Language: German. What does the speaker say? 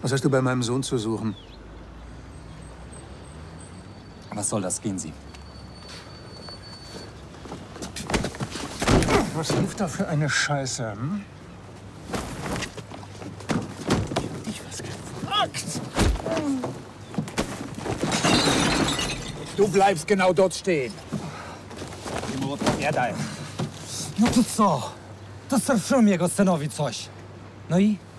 Was hast du bei meinem Sohn zu suchen? Was soll das? Gehen Sie. Was lief da für eine Scheiße, hm? Ich was gefragt. Du bleibst genau dort stehen. Jadaj. No to co? To starczyło mi jego synowi coś. No i?